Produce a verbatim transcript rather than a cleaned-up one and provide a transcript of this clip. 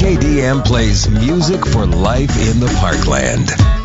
K D M plays music for life in the Parkland.